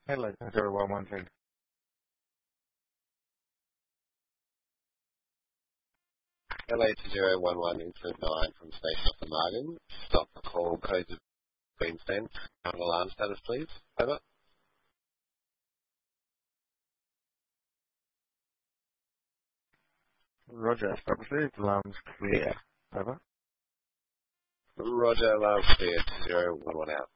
Hello, 0113. LA to 011 incident 9 from Station of the Margin. Stop the call. Codes have been sent. Alarm status, please. Over. Roger, stop received. Alarms clear. Over. Roger, alarm clear. 011 out.